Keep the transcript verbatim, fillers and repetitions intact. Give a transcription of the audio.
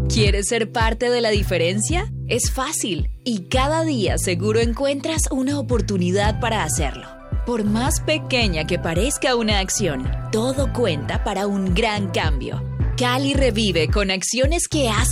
¿Quieres ser parte de la diferencia? Es fácil y cada día seguro encuentras una oportunidad para hacerlo. Por más pequeña que parezca una acción, todo cuenta para un gran cambio. Cali revive con acciones que hacen